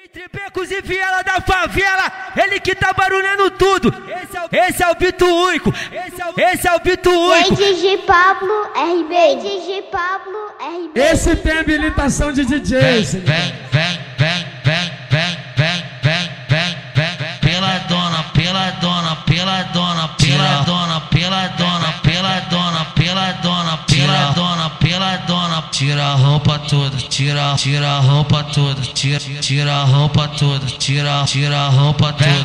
Entre becos e viela da favela, ele que tá barulhando tudo. Esse é o Bito Único. Esse é o Bito Único. DJ Pablo RB. DJ Pablo RB. Esse tem habilitação de DJ. Vem. Pela dona. Tira a roupa toda, tira a roupa toda, tira a roupa toda, tira a roupa toda.